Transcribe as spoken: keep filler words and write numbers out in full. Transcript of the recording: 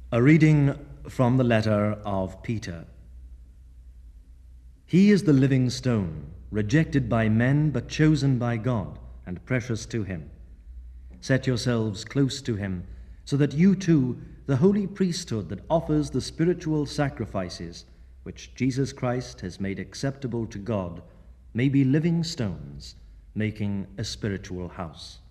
A reading from the letter of Peter. He is the living stone, rejected by men but chosen by God and precious to him. Set yourselves close to him, so that you too, the holy priesthood that offers the spiritual sacrifices which Jesus Christ has made acceptable to God, may be living stones, making a spiritual house.